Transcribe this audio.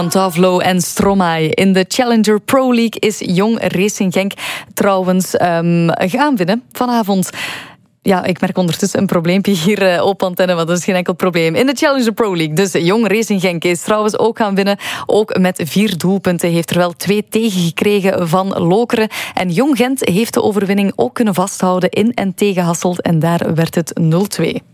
Tavlo en Stromae. In de Challenger Pro League is Jong Racing Genk trouwens gaan winnen vanavond. Ja, ik merk ondertussen een probleempje hier op antenne, maar dat is geen enkel probleem. In de Challenger Pro League, dus Jong Racing Genk is trouwens ook gaan winnen. Ook met 4 doelpunten, heeft er wel 2 tegengekregen van Lokeren. En Jong Gent heeft de overwinning ook kunnen vasthouden in en tegen Hasselt. En daar werd het 0-2.